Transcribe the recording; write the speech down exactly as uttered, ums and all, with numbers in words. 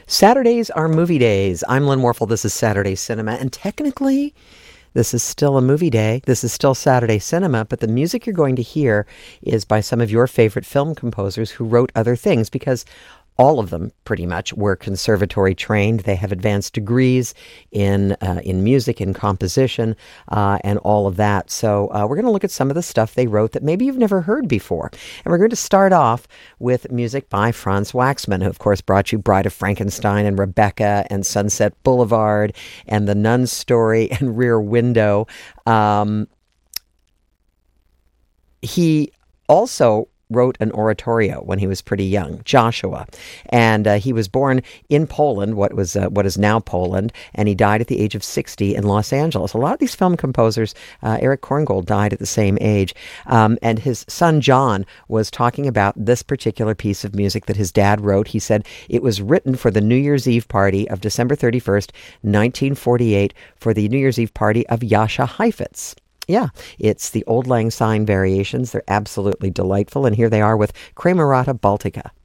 Saturdays are movie days. I'm Lynn Warfel. This is Saturday Cinema. And technically, this is still a movie day. This is still Saturday Cinema. But the music you're going to hear is by some of your favorite film composers who wrote other things, because all of them, pretty much, were conservatory trained. They have advanced degrees in uh, in music, in composition, uh, and all of that. So uh, we're going to look at some of the stuff they wrote that maybe you've never heard before. And we're going to start off with music by Franz Waxman, who, of course, brought you Bride of Frankenstein and Rebecca and Sunset Boulevard and The Nun's Story and Rear Window. Um, he also wrote an oratorio when he was pretty young, Joshua, and uh, he was born in Poland, what was uh, what is now Poland, and he died at the age of sixty in Los Angeles. A lot of these film composers, uh, Eric Korngold died at the same age, um, and his son John was talking about this particular piece of music that his dad wrote. He said it was written for the New Year's Eve party of December thirty-first, nineteen forty-eight, for the New Year's Eve party of Jascha Heifetz. Yeah, it's the Auld Lang Syne variations. They're absolutely delightful. And here they are with Kremerata Baltica.